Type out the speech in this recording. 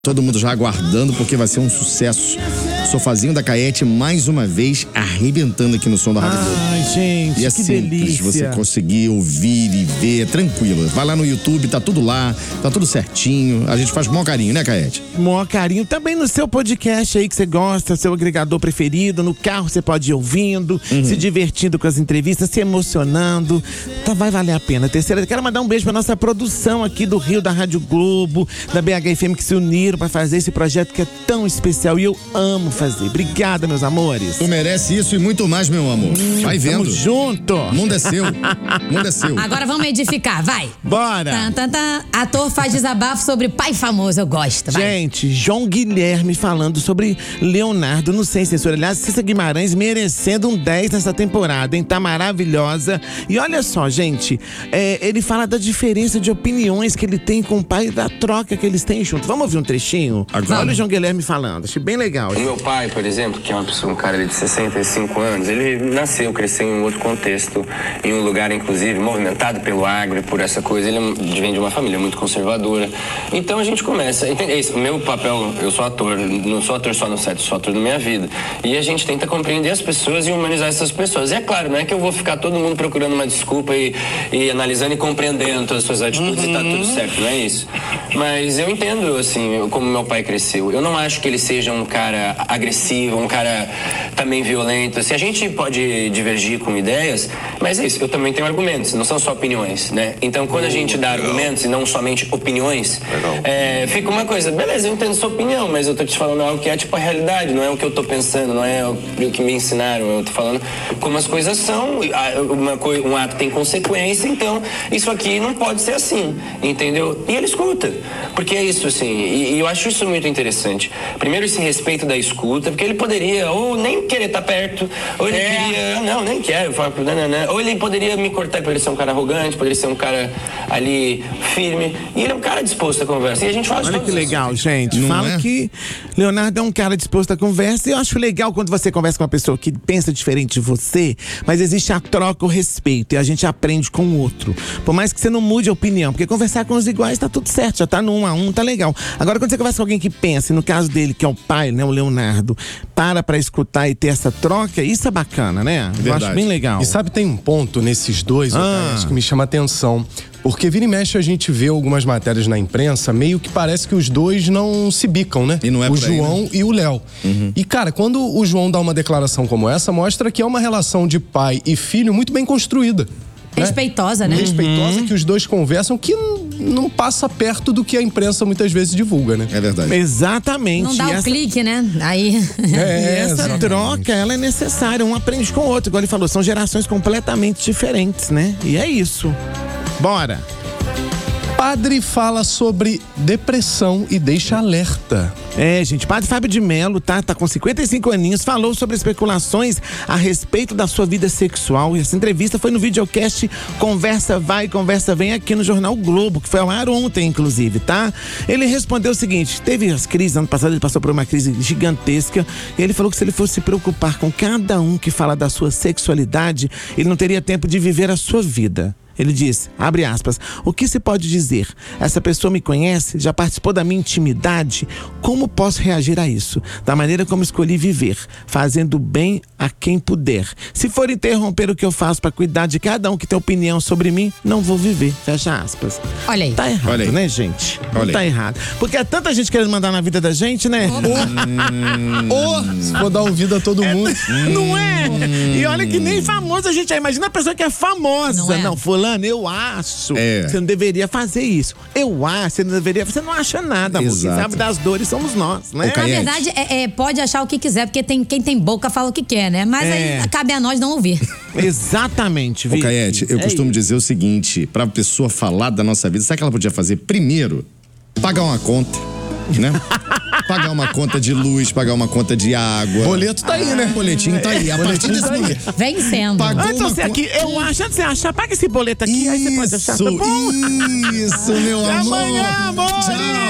Todo mundo já aguardando, porque vai ser um sucesso. Sofazinho da Caete, mais uma vez, arrebentando aqui no som da Rádio Globo. Ai, gente, e é que simples delícia. você conseguir ouvir e ver, tranquilo. Vai lá no YouTube, tá tudo lá, tá tudo certinho. A gente faz com o maior carinho, né, Caete? Maior carinho. Também no seu podcast aí que você gosta, seu agregador preferido. No carro você pode ir ouvindo, se divertindo com as entrevistas, se emocionando. Tá, vai valer a pena. Terceira, quero mandar um beijo pra nossa produção aqui do Rio, da Rádio Globo, da BHFM, que se uniram pra fazer esse projeto que é tão especial e eu amo fazer. Obrigada, meus amores. Tu merece isso e muito mais, meu amor. Vai vendo. Tamo junto. O mundo é seu. O mundo é seu. Agora vamos edificar, vai. Bora. Tan, tan, tan. Ator faz desabafo sobre pai famoso, eu gosto, vai. Gente, João Guilherme falando sobre Leonardo no Sem Censura. Aliás, Cissa Guimarães merecendo um 10 nessa temporada, hein? Tá maravilhosa. E olha só, gente, ele fala da diferença de opiniões que ele tem com o pai e da troca que eles têm junto. Vamos ouvir um trechinho? Agora. Olha o João Guilherme falando, achei bem legal. O meu pai, por exemplo, que é um cara de 65 anos, ele nasceu, cresceu em um outro contexto, em um lugar, inclusive, movimentado pelo agro, por essa coisa. Ele vem de uma família muito conservadora. Então a gente começa... O meu papel, eu sou ator, não sou ator só no set, sou ator na minha vida. E a gente tenta compreender as pessoas e humanizar essas pessoas. E é claro, não é que eu vou ficar todo mundo procurando uma desculpa e analisando e compreendendo todas as suas atitudes e tá tudo certo, não é isso. Mas eu entendo, assim, como meu pai cresceu. Eu não acho que ele seja um cara agressivo, um cara também violento. Assim, a gente pode divergir com ideias, mas é isso, eu também tenho argumentos, não são só opiniões, né? Então, quando a gente dá argumentos e não somente opiniões, fica uma coisa, beleza, eu entendo sua opinião, mas eu tô te falando algo que é tipo a realidade, não é o que eu tô pensando, não é o que me ensinaram, eu tô falando como as coisas são, um ato tem consequência, então isso aqui não pode ser assim, entendeu? E ele escuta, porque é isso, assim, e eu acho isso muito interessante. Primeiro, esse respeito da escuta, porque ele poderia ou nem querer estar perto, ou ele queria, não, nem quero, ou ele poderia me cortar, poderia ser um cara arrogante, poderia ser um cara ali firme, e ele é um cara disposto a conversa, e a gente fala Olha que legal, gente. Não Fala é? que Leonardo é um cara disposto à conversa. E eu acho legal quando você conversa com uma pessoa que pensa diferente de você, mas existe a troca, o respeito, e a gente aprende com o outro. Por mais que você não mude a opinião, porque conversar com os iguais tá tudo certo, já tá no 1 a 1, tá legal. Agora, quando você conversa com alguém que pensa, e no caso dele, que é o pai, né, o Leonardo, pra escutar e ter essa troca, isso é bacana, né? Eu acho bem legal. E sabe, tem um ponto nesses dois, Otaes, que me chama atenção. Porque vira e mexe a gente vê algumas matérias na imprensa, meio que parece que os dois não se bicam, né? E não é o por aí, João né? e o Léo. E, cara, quando o João dá uma declaração como essa, mostra que é uma relação de pai e filho muito bem construída. Respeitosa, né? Respeitosa, que os dois conversam, que não passa perto do que a imprensa muitas vezes divulga, né? É verdade. Exatamente. Não dá o clique, né? Aí... E essa exatamente. troca, ela é necessária, um aprende com o outro. Igual ele falou, são gerações completamente diferentes, né? E é isso. Bora! Padre fala sobre depressão e deixa alerta. Gente, Padre Fábio de Mello, tá com 55 aninhos, falou sobre especulações a respeito da sua vida sexual. E essa entrevista foi no videocast Conversa Vai, Conversa Vem, aqui no Jornal Globo, que foi ao ar ontem, inclusive, tá? Ele respondeu o seguinte, teve as crises, ano passado ele passou por uma crise gigantesca, e ele falou que se ele fosse se preocupar com cada um que fala da sua sexualidade, ele não teria tempo de viver a sua vida. Ele disse, abre aspas, o que se pode dizer? Essa pessoa me conhece, já participou da minha intimidade? Como posso reagir a isso? Da maneira como escolhi viver, fazendo bem a quem puder. Se for interromper o que eu faço para cuidar de cada um que tem opinião sobre mim, não vou viver, fecha aspas. Olha aí. Tá errado, Olha aí. né, gente? Olha aí. Tá errado. Porque é tanta gente querendo mandar na vida da gente, né? Ou, se for dar ouvido a todo mundo. Não é? E olha que nem famoso a gente é. Imagina a pessoa que é famosa. Não é? Não, fulano, eu acho. É. Você não deveria fazer isso. Eu acho, você não deveria. Você não acha nada, amor. Quem Exato. sabe das dores somos nós, né? Ô, Na Caete. verdade, pode achar o que quiser, porque quem tem boca fala o que quer, né? Mas aí cabe a nós não ouvir. Exatamente, Ô, Vicky. Caete, eu costumo dizer o seguinte, pra pessoa falar da nossa vida, sabe o que ela podia fazer? Primeiro, pagar uma conta, né? Pagar uma conta de luz, pagar uma conta de água. Boleto tá aí, né? O boletinho tá aí. A partir desse momento. Vencendo. Pagou Antes uma você conta. aqui, eu acho, antes de você achar, paga esse boleto aqui, aí você pode achar, tá bom? Isso, meu Até amor. amanhã, amor. Tchau.